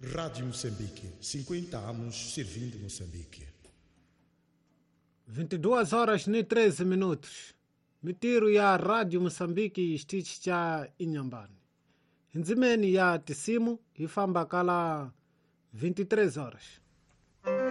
Rádio Moçambique, 50 anos servindo Moçambique. 22 horas e 13 minutos. Mitiru ya Rádio Moçambique stichi cha Inhambane. Nzimeni ya tisimu ifamba kala 23 horas.